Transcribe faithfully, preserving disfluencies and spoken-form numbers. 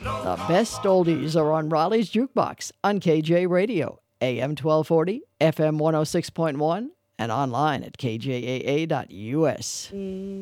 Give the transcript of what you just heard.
The best oldies are on Raleigh's Jukebox on K J Radio, A M twelve forty, F M one oh six point one, and online at k j a a dot u s.